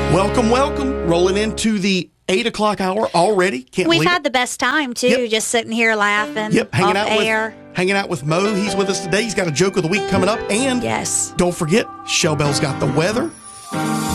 Welcome, welcome. Rolling into the 8 o'clock hour already. Can't We've believe had it. the best time, too, just sitting here laughing. Yep, hanging out with Mo. He's with us today. He's got a joke of the week coming up. And Yes. don't forget, Shell Bell's got the weather.